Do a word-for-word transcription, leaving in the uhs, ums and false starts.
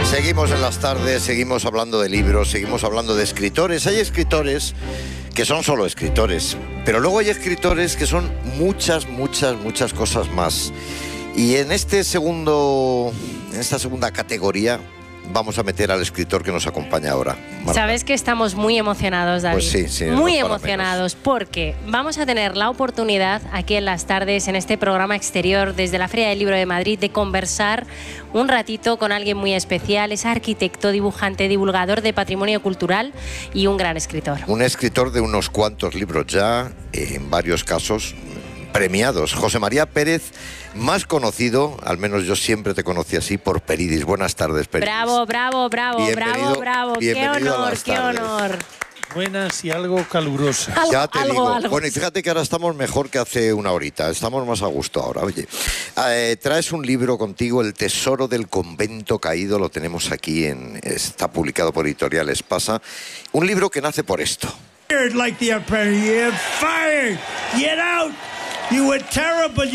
Seguimos en las tardes, seguimos hablando de libros, seguimos hablando de escritores. Hay escritores que son solo escritores, pero luego hay escritores que son muchas, muchas, muchas cosas más. Y en este segundo, en esta segunda categoría vamos a meter al escritor que nos acompaña ahora. Marta. Sabes que estamos muy emocionados, David. Pues sí, sí, muy no para emocionados porque vamos a tener la oportunidad aquí en las tardes, en este programa exterior desde la Feria del Libro de Madrid, de conversar un ratito con alguien muy especial. Es arquitecto, dibujante, divulgador de patrimonio cultural y un gran escritor. Un escritor de unos cuantos libros ya, en varios casos premiados. José María Pérez, más conocido, al menos yo siempre te conocí así, por Peridis. Buenas tardes, Peridis. Bravo, bravo, bravo, Bienvenido, bravo, bravo. Qué bienvenido a honor, las qué tardes. honor. Buenas y algo calurosas. Algo, Ya te algo, digo. algo. Bueno, y fíjate que ahora estamos mejor que hace una horita. Estamos más a gusto ahora. Oye, eh, traes un libro contigo, El tesoro del convento caído. Lo tenemos aquí, en, está publicado por Editorial Espasa. Un libro que nace por esto. Like the emperor, you're fired. Get out. You were terrible.